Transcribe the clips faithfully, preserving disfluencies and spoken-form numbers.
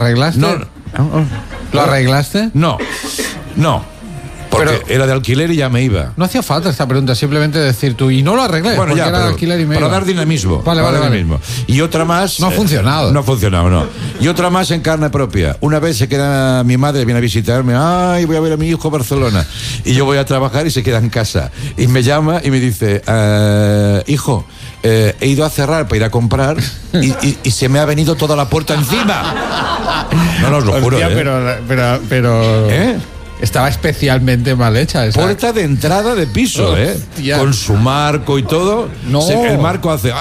¿Arreglaste? No, no. ¿Lo arreglaste? No, no. Porque Pero- era de alquiler y ya me iba. No hacía falta esta pregunta, simplemente decir tú, y no lo arreglé, Bueno, porque ya, era pero alquiler y me para iba. dar dinamismo. Vale, para vale, dar vale. dinamismo. Y otra más... No ha eh, funcionado. No ha funcionado, no. Y otra más en carne propia. Una vez se queda mi madre, viene a visitarme, ay, voy a ver a mi hijo a Barcelona. Y yo voy a trabajar y se queda en casa. Y me llama y me dice, eh, hijo, eh, he ido a cerrar para ir a comprar y, y- y se me ha venido toda la puerta encima. No, no os lo juro, Hostia, ¿eh? pero, pero, pero ¿Eh? estaba especialmente mal hecha esa. Puerta de entrada de piso, ¿eh? Hostia. Con su marco y todo. No. Se- el marco hace...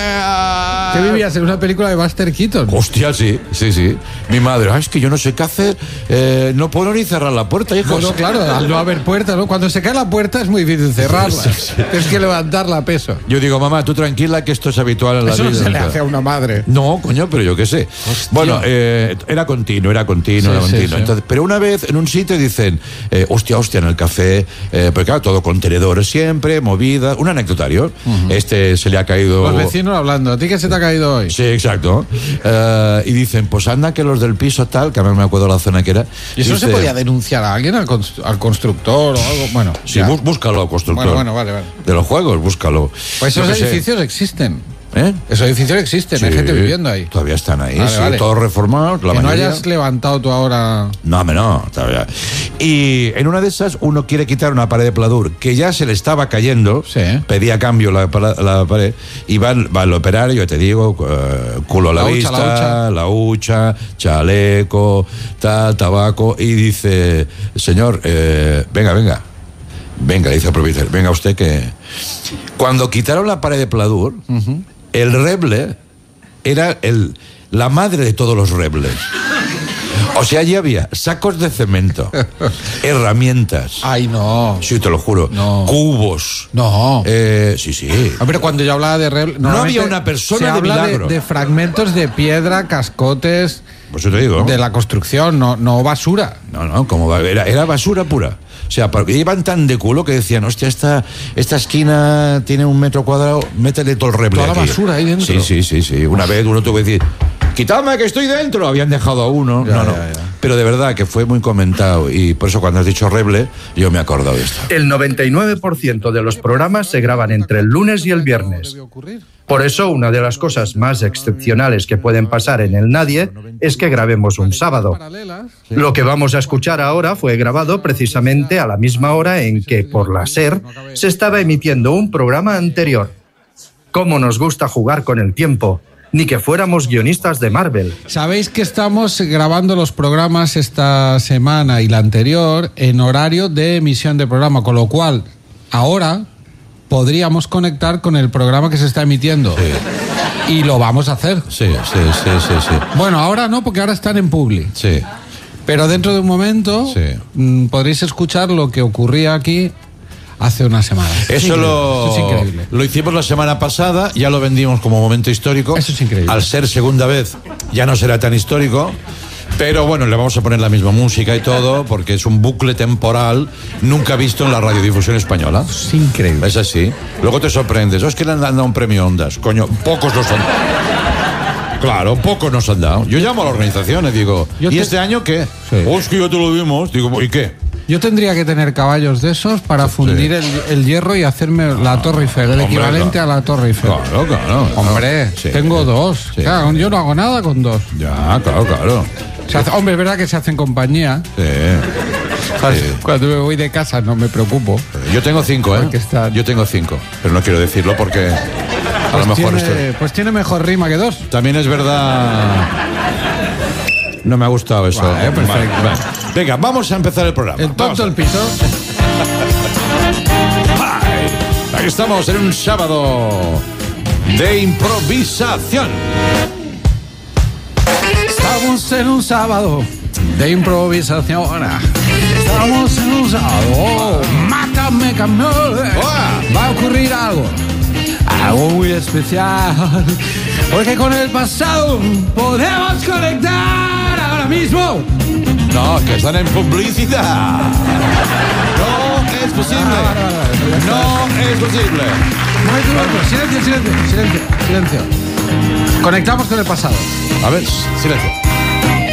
¡ah! ¿Qué vivías en una película de Buster Keaton? Hostia, sí, sí, sí. Mi madre, "Ay, es que yo no sé qué hacer, eh, no puedo ni cerrar la puerta, hijo. No, no, claro, al no haber puerta, ¿no? Cuando se cae la puerta es muy difícil cerrarla. Sí, sí. Tienes que levantarla a peso. Yo digo, mamá, tú tranquila que esto es habitual en la Eso no vida. se le hace a una madre. No, coño, pero yo qué sé. Bueno, eh, era continuo, era continuo, Sí, era sí, continuo. sí. Entonces, pero una vez en un sitio dicen, eh, hostia, hostia, en el café, eh, porque claro, todo contenedores siempre, movidas, un anecdotario. Este se le ha caído... Los vecinos hablando, ¿a ti qué se te ha caído hoy? Sí, exacto. Eh, y dicen, pues anda que los del piso tal, que a mí no me acuerdo la zona que era. ¿Y eso no se dice, podía denunciar a alguien, al, cons- al constructor o algo? Bueno, Sí, ya. bú- búscalo, constructor. Bueno, bueno, vale, vale. De los juegos, búscalo. Pues Yo esos qué sé. edificios existen. ¿Eh? Esos edificios existen, hay Sí, gente viviendo ahí. Todavía están ahí, Vale, sí, vale. todos reformados. La Que no mayoría. hayas levantado tú ahora. No, hombre, no, todavía. Y en una de esas uno quiere quitar una pared de pladur que ya se le estaba cayendo, Sí. pedía cambio la, pala- la pared, y va, va el operario, te digo, eh, culo a la, La hucha, vista, la hucha. la hucha, chaleco, tal, tabaco, y dice, señor, eh, venga, venga, venga, dice el propietario, venga usted que... Cuando quitaron la pared de pladur, el reble era el, la madre de todos los rebles. O sea, allí había sacos de cemento, herramientas, Ay, no. sí, te lo juro, No. cubos. No. Eh, sí, sí. Hombre, cuando yo hablaba de Rebel, normalmente había una persona se de habla milagro. de, de fragmentos de piedra, cascotes Por eso te digo. de la construcción, no, no basura. No, no, como va, era, era basura pura. O sea, porque iban tan de culo que decían, hostia, esta, esta esquina tiene un metro cuadrado, métele todo el reble Toda la aquí. basura ahí dentro. Sí, sí, sí, sí. Una vez uno tuvo que decir, quitadme que estoy dentro. Habían dejado a uno. Ya, no, no. ya, ya. Pero de verdad que fue muy comentado. Y por eso cuando has dicho reble, yo me he acordado de esto. El noventa y nueve por ciento de los programas se graban entre el lunes y el viernes. Por eso, una de las cosas más excepcionales que pueden pasar en el Nadie es que grabemos un sábado. Lo que vamos a escuchar ahora fue grabado precisamente a la misma hora en que, por la SER, se estaba emitiendo un programa anterior. ¿Cómo nos gusta jugar con el tiempo? Ni que fuéramos guionistas de Marvel. Sabéis que estamos grabando los programas esta semana y la anterior en horario de emisión de programa, con lo cual ahora podríamos conectar con el programa que se está emitiendo. Y lo vamos a hacer. Sí, sí, sí, sí, sí. Bueno, ahora no, porque ahora están en Publi. Sí. Pero dentro de un momento Sí. mm, podréis escuchar lo que ocurría aquí hace una semana. Es Eso increíble, lo, eso es increíble. lo hicimos la semana pasada, ya lo vendimos como momento histórico. Eso es increíble. Al ser segunda vez, ya no será tan histórico. Pero bueno, le vamos a poner la misma música y todo, porque es un bucle temporal nunca visto en la radiodifusión española. Es increíble. Es así. Luego te sorprendes. Oh, es que le han dado un premio Ondas. Coño, pocos nos han dado. Claro, pocos nos han dado. Yo llamo a la organización y digo, Yo ¿y te- este año qué? Sí. Oh, es que ya te lo dimos. Digo, ¿y qué? Yo tendría que tener caballos de esos para fundir el, el hierro y hacerme la Torre Eiffel, el Hombre, equivalente claro. a la Torre Eiffel. Claro, claro. Hombre, Sí. tengo dos. Sí. Claro, yo no hago nada con dos. Ya, claro, claro. Se hace- hombre, es verdad que se hacen compañía. Sí. Sí. Cuando me voy de casa no me preocupo. Yo tengo cinco, ¿eh? Porque están- Yo tengo cinco, pero no quiero decirlo porque a lo Pues mejor tiene, esto... pues tiene mejor rima que dos. También es verdad... No me ha gustado eso. Vale, perfecto. Vale, vale. Venga, vamos a empezar el programa. El Vamos tonto, a- el pito. Ay, aquí estamos en un sábado de improvisación. Estamos en un sábado de improvisación. Estamos en un sábado. Oh, mátame, campeón. Hola. Va a ocurrir algo. Algo muy especial. Porque con el pasado podemos conectar ahora mismo. No, que están en publicidad. No es posible. No es posible. Un momento, un momento. Silencio, silencio, silencio, silencio. Conectamos con el pasado. A ver, silencio.